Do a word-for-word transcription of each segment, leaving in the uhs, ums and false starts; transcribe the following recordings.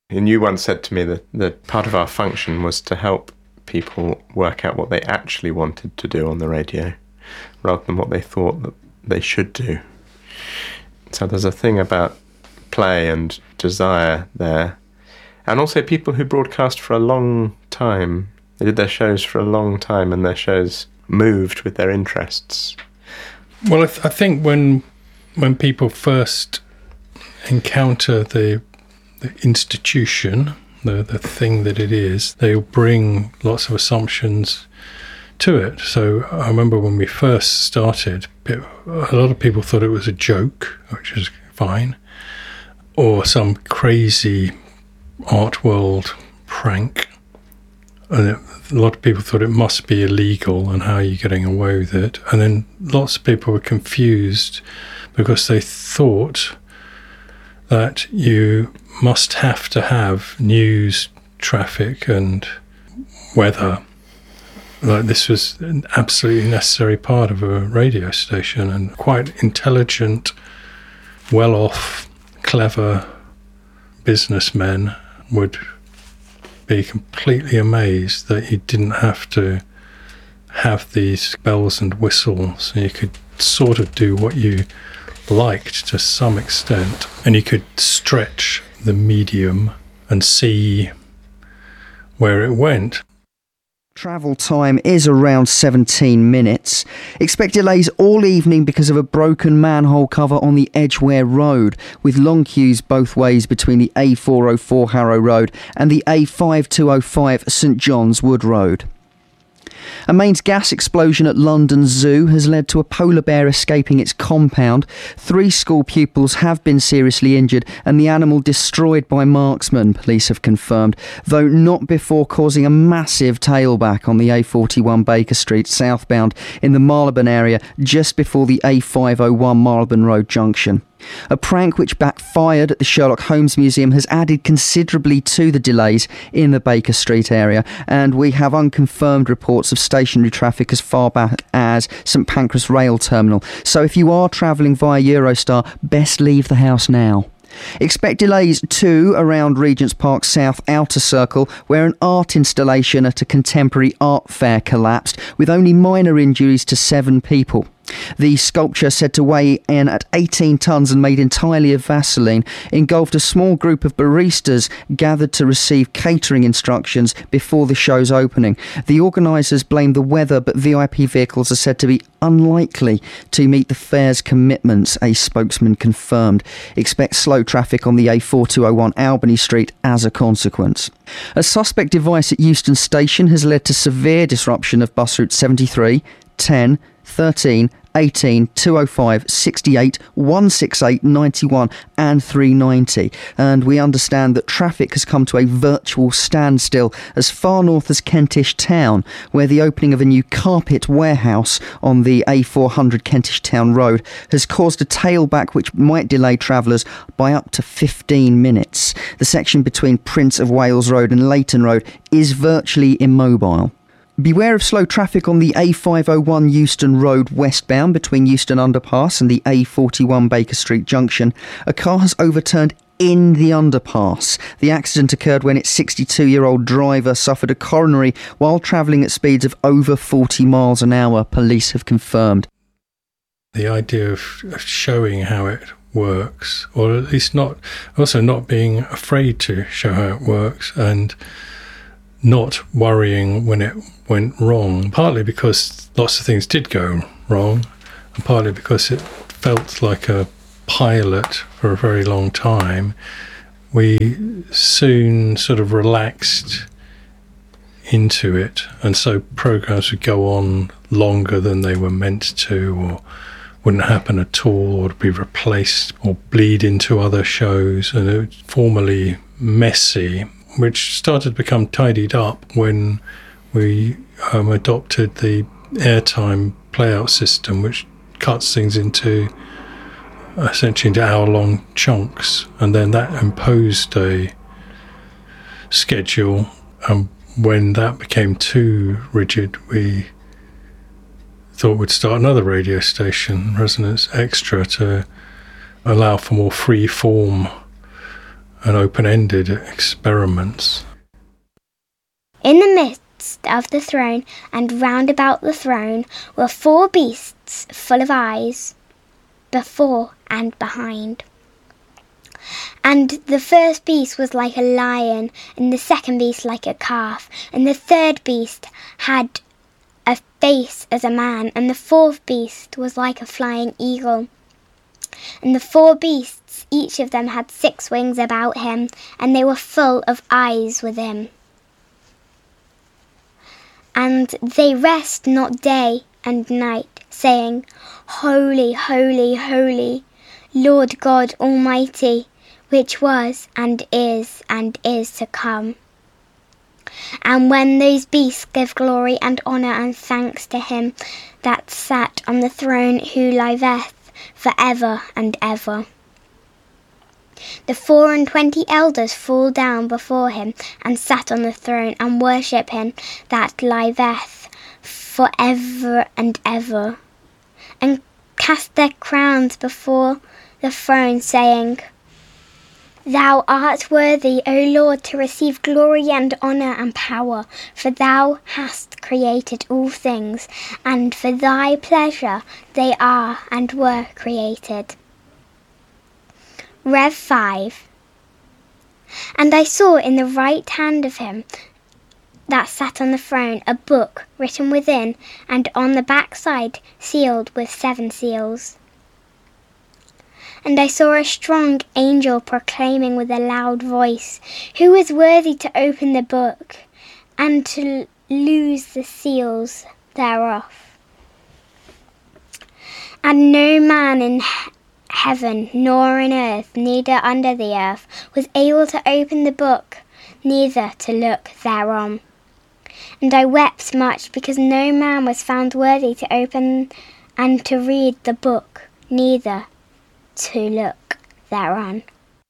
And you once said to me that, that part of our function was to help people work out what they actually wanted to do on the radio, rather than what they thought that they should do. So there's a thing about play and desire there. And also people who broadcast for a long time. They did their shows for a long time and their shows moved with their interests. Well, I, th- I think when when people first encounter the, the institution, the, the thing that it is, they'll bring lots of assumptions to it. So I remember when we first started, a lot of people thought it was a joke, which is fine, or some crazy art world prank. And it, a lot of people thought it must be illegal and how are you getting away with it. And then lots of people were confused because they thought that you must have to have news, traffic and weather. Like this was an absolutely necessary part of a radio station, and quite intelligent, well-off, clever businessmen would be completely amazed that you didn't have to have these bells and whistles. You could sort of do what you liked to some extent, and you could stretch the medium and see where it went. Travel time is around seventeen minutes. Expect delays all evening because of a broken manhole cover on the Edgware Road, with long queues both ways between the A four oh four Harrow Road and the A five two oh five St John's Wood Road. A mains gas explosion at London Zoo has led to a polar bear escaping its compound. Three school pupils have been seriously injured and the animal destroyed by marksmen, police have confirmed, though not before causing a massive tailback on the A forty-one Baker Street southbound in the Marylebone area just before the A five oh one Marylebone Road junction. A prank which backfired at the Sherlock Holmes Museum has added considerably to the delays in the Baker Street area, and we have unconfirmed reports of stationary traffic as far back as St Pancras Rail Terminal. So if you are travelling via Eurostar, best leave the house now. Expect delays too around Regent's Park South Outer Circle, where an art installation at a contemporary art fair collapsed, with only minor injuries to seven people. The sculpture, said to weigh in at eighteen tonnes and made entirely of Vaseline, engulfed a small group of baristas gathered to receive catering instructions before the show's opening. The organisers blame the weather, but V I P vehicles are said to be unlikely to meet the fair's commitments, a spokesman confirmed. Expect slow traffic on the A four two oh one Albany Street as a consequence. A suspect device at Euston Station has led to severe disruption of bus routes seventy-three, ten, thirteen, eighteen, two oh five, sixty-eight, one sixty-eight, ninety-one and three ninety. And we understand that traffic has come to a virtual standstill as far north as Kentish Town, where the opening of a new carpet warehouse on the A four hundred Kentish Town Road has caused a tailback which might delay travellers by up to fifteen minutes. The section between Prince of Wales Road and Leighton Road is virtually immobile. Beware of slow traffic on the A five oh one Euston Road westbound between Euston Underpass and the A forty-one Baker Street junction. A car has overturned in the underpass. The accident occurred when its sixty-two-year-old driver suffered a coronary while travelling at speeds of over forty miles an hour, police have confirmed. The idea of showing how it works, or at least not, also not being afraid to show how it works, and not worrying when it went wrong, partly because lots of things did go wrong, and partly because it felt like a pilot for a very long time. We soon sort of relaxed into it, and so programs would go on longer than they were meant to, or wouldn't happen at all, or be replaced or bleed into other shows, and it was formerly messy, which started to become tidied up when we um, adopted the airtime playout system, which cuts things into essentially into hour-long chunks, and then that imposed a schedule. And when that became too rigid, we thought we'd start another radio station, Resonance Extra, to allow for more free-form and open-ended experiments. In the midst of the throne and round about the throne were four beasts full of eyes, before and behind. And the first beast was like a lion, and the second beast like a calf, and the third beast had a face as a man, and the fourth beast was like a flying eagle. And the four beasts, each of them had six wings about him, and they were full of eyes within. And they rest not day and night, saying, Holy, holy, holy, Lord God Almighty, which was and is and is to come. And when those beasts give glory and honour and thanks to him that sat on the throne, who liveth for ever and ever. The four and twenty elders fall down before him and sat on the throne, and worship him that liveth for ever and ever, and cast their crowns before the throne, saying, Thou art worthy, O Lord, to receive glory and honour and power, for thou hast created all things, and for thy pleasure they are and were created. Rev five. And I saw in the right hand of him that sat on the throne a book written within, and on the backside sealed with seven seals. And I saw a strong angel proclaiming with a loud voice, Who is worthy to open the book, and to loose the seals thereof? And no man in heaven, nor in earth, neither under the earth, was able to open the book, neither to look thereon. And I wept much, because no man was found worthy to open and to read the book, neither to look thereon.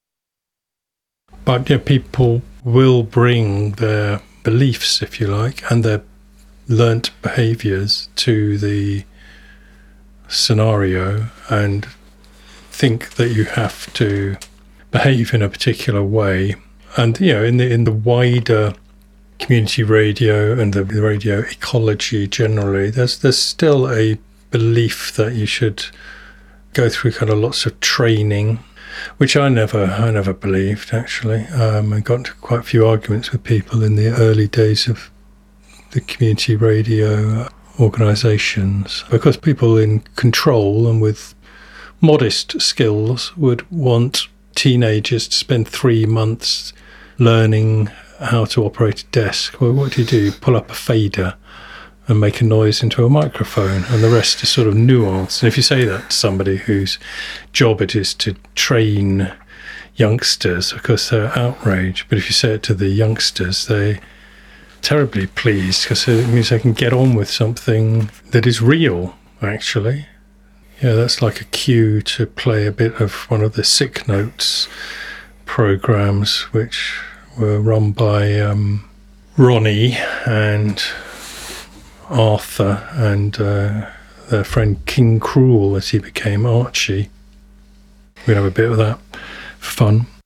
But yeah, people will bring their beliefs, if you like, and their learnt behaviours to the scenario and think that you have to behave in a particular way. And you know, in the in the wider community radio and the radio ecology generally, there's there's still a belief that you should go through kind of lots of training, which I never I never believed actually. Um, I got into quite a few arguments with people in the early days of the community radio organisations, because people in control and with modest skills would want teenagers to spend three months learning how to operate a desk. Well, what do you do? You pull up a fader and make a noise into a microphone, and the rest is sort of nuance. And if you say that to somebody whose job it is to train youngsters, of course they're outraged. But if you say it to the youngsters, they're terribly pleased, because it means they can get on with something that is real, actually. Yeah, that's like a cue to play a bit of one of the Sick Notes programs, which were run by um, Ronnie and Arthur and uh, their friend King Cruel, as he became Archie. We'll have a bit of that for fun.